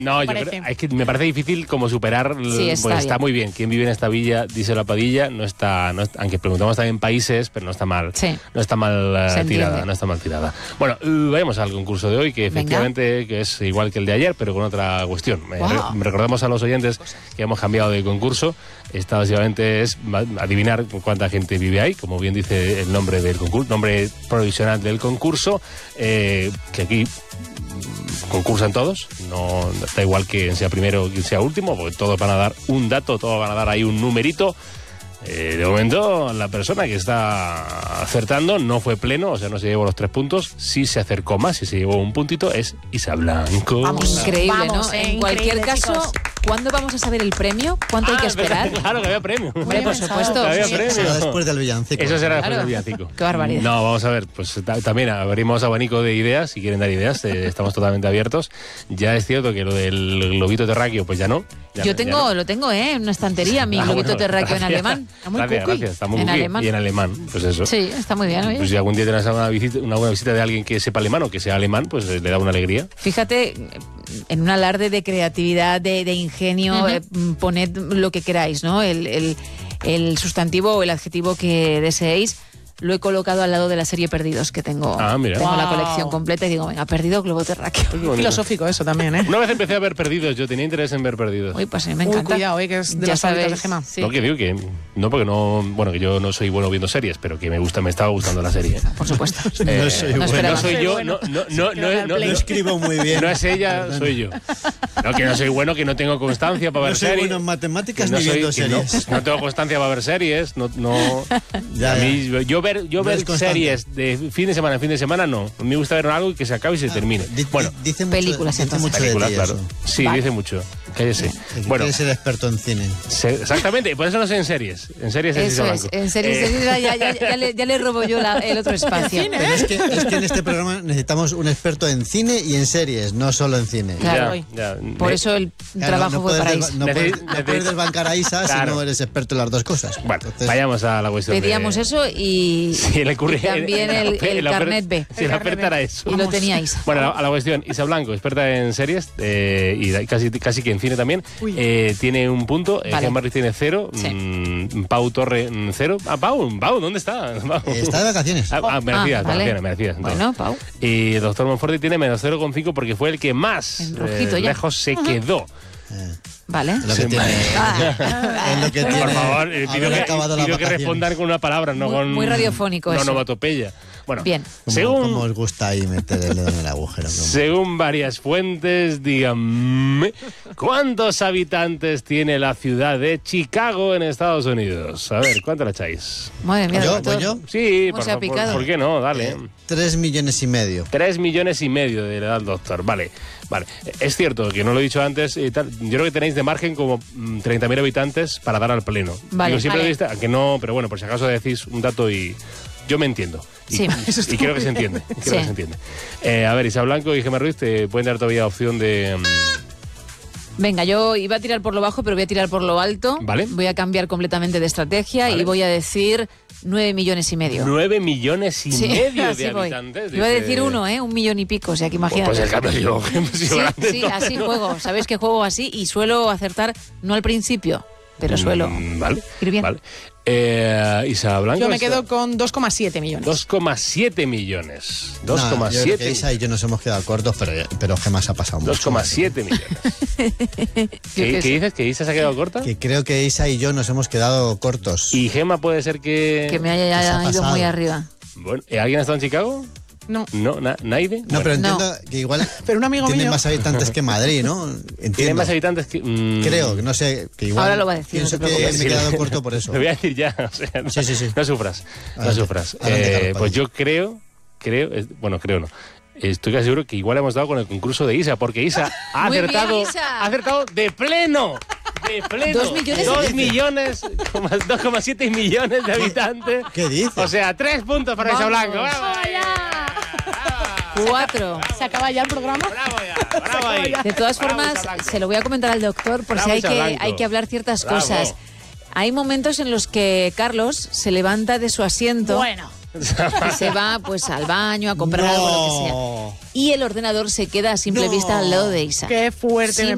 No, yo creo, es que me parece difícil como superar, Sí, está muy bien. Quien vive en esta villa, dice la Padilla, no está, aunque preguntamos también países, pero no está mal, Sí. no está mal Se tirada, entiende. no está mal tirada. Bueno, vayamos al concurso de hoy, que efectivamente que es igual que el de ayer, pero con otra cuestión. Wow. Recordamos a los oyentes que hemos cambiado de concurso. Esta básicamente es adivinar cuánta gente vive ahí, como bien dice el nombre del concurso, nombre provisional del concurso, que aquí concursan todos, no da igual que sea primero o que sea último, porque todos van a dar un dato, todos van a dar ahí un numerito. De momento, la persona que está acertando no fue pleno, o sea, no se llevó los 3 puntos. Sí se acercó más, sí se llevó un puntito, es Isa Blanco. Vamos, increíble, Vamos, ¿no? En cualquier increíble, caso, chicos. ¿cuándo vamos a saber el premio? ¿Cuánto hay que esperar? Claro que había premio. Hombre, por supuesto. Que había Sí. premio. Será después del villancico. Eso será después Claro. del villancico. Qué barbaridad. No, vamos a ver, pues también abrimos abanico de ideas, si quieren dar ideas, estamos totalmente abiertos. Ya es cierto que lo del globito terráqueo, pues ya no. Ya Yo no, ya no. lo tengo, en una estantería, mi globito bueno, terráqueo en gracias. alemán. Muy Gracias, cookie. gracias, está muy En cookie. alemán. Y en alemán, pues eso. Sí, está muy bien. Oye. Pues si algún día tenés una buena visita de alguien que sepa alemán o que sea alemán, pues le da una alegría. Fíjate, en un alarde de creatividad, de ingenio, poned lo que queráis, ¿no? El sustantivo o el adjetivo que deseéis. Lo he colocado al lado de la serie Perdidos, que tengo. Ah, mira. Tengo la Wow. colección completa y digo, venga, perdido globo terráqueo. Qué bonito. Filosófico eso también, ¿eh? Una vez empecé a ver Perdidos, yo tenía interés en ver Perdidos. Uy, pues a mí me Uy, encanta. cuidado, que es de Ya las favoritas de sabéis, Gemma. sí. No, que digo que no, porque no, bueno, que yo no soy bueno viendo series, pero que me estaba gustando la serie. Por supuesto. No soy No bueno. esperaba. No soy yo, bueno. no No escribo muy bien. no es ella, soy yo. No, que no soy bueno, que no tengo constancia para ver No soy series. bueno en matemáticas Que no ni soy- viendo que no- series. No tengo constancia para ver series, no. Ya, A mí, ya. yo ver eres constante. series de fin de semana en fin de semana, no. A mí me gusta ver algo y que se acabe y se termine. Bueno, Dice mucho, películas, dice entonces. mucho de películas, ti claro. eso. Sí, Vale. dice mucho. Cállese. Que Bueno, quieres ser experto en cine. exactamente, por eso no sé en series. En series es Eso Isa es, Blanco. en series ya le robo yo el otro espacio. cine, Pero es que en este programa necesitamos un experto en cine y en series, no solo en cine. Claro. Ya. Por eso el Claro, trabajo fue para puedes, Isa. no puedes- Necesi- no puedes desbancar a Isa Claro. si no eres experto en las dos cosas. Bueno, Entonces, vayamos a la cuestión. Pedíamos eso y, Sí, le ocurre- y también el carnet B. Sí, la oferta era eso. Y lo teníais. Bueno, a la cuestión, Isa Blanco, experta en series y casi que en cine también, tiene un punto, Vale. Gemma Ruiz tiene 0, Sí. Pau Torre 0. Ah, Pau, ¿dónde está? Pau. Está de vacaciones. Merecidas, vale. merecidas. entonces. Bueno, Pau. Y el doctor Monforte tiene menos 0,5 porque fue el que más En rojito ya. lejos se quedó. Vale. Es lo que tiene. Es lo que tiene. Por favor, haber pido acabado las que vacaciones. respondan con una palabra, no Muy- con... muy radiofónico no eso. onomatopeya. Bueno, Bien. ¿Cómo os gusta ahí meter el dedo en el agujero? según varias fuentes, díganme, ¿cuántos habitantes tiene la ciudad de Chicago en Estados Unidos? A ver, ¿cuánto la echáis? Madre mía, ¿Yo? doctor. ¿Voy yo? Sí, ¿Cómo se ha picado? ¿por qué no? Dale. 3,5 millones. 3,5 millones de la edad, doctor. Vale. Es cierto que no lo he dicho antes. Yo creo que tenéis de margen como 30.000 habitantes para dar al pleno. Vale. Digo, siempre Vale. viste, aunque no, pero bueno, por si acaso decís un dato y yo me entiendo. Y, Sí. y creo que se entiende. Creo Sí. que se entiende. A ver, Isa Blanco y Gemma Ruiz te pueden dar todavía opción de... Venga, yo iba a tirar por lo bajo, pero voy a tirar por lo alto. Vale. Voy a cambiar completamente de estrategia Vale. y voy a decir 9,5 millones. 9,5 millones Sí, de así voy. habitantes. Iba a dice- decir 1, 1 millón y pico, o sea que imagínate. Pues el cambio yo. Sí, sí, así juego. Sabéis que juego así y suelo acertar, no al principio, pero suelo Vale. ir bien. Vale. Isa Blanco. Yo me está- quedo con 2,7 millones. 2,7 millones. No, yo creo 2,7 que Isa y yo nos hemos quedado cortos, pero Gemma se ha pasado mucho. 2,7 millones. ¿Qué qué sé. dices? ¿Que Isa se ha quedado corta? Que creo que Isa y yo nos hemos quedado cortos. Y Gemma puede ser que... Que me se ha haya ido pasado. muy arriba. Bueno, ¿alguien ha estado en Chicago? No. No, ¿Naide? No, pero No. entiendo que igual Pero un amigo tiene mío. más habitantes que Madrid, ¿no? Entiendo. ¿Tiene más habitantes que...? Creo, que no sé, que igual Ahora lo va a decir, pienso no te que me he preocupes. quedado corto por eso. Lo voy a decir ya. O sea, Sí. No sufras. No Adelante. sufras. Adelante, Carlos Pues Padilla. yo creo no. Estoy casi seguro que igual hemos dado con el concurso de Isa, porque Isa ha Muy bien, acertado, Isa. ha acertado de pleno. De pleno. 2 millones. 2,7 millones de habitantes. ¿Qué dices? O sea, 3 puntos para Isa Vamos. Blanco. ¡Bravo! 4. ¿Se acaba ya el programa? ¡Bravo ya! ¡Bravo ahí! De todas Bravo, formas, Isa Blanco. se lo voy a comentar al doctor por Bravo, si Isa Blanco. hay que hablar ciertas Bravo. cosas. Hay momentos en los que Carlos se levanta de su asiento Bueno. y se va pues al baño a comprar algo, lo que sea. No. Y el ordenador se queda a simple No. vista al lado de Isa. Qué fuerte me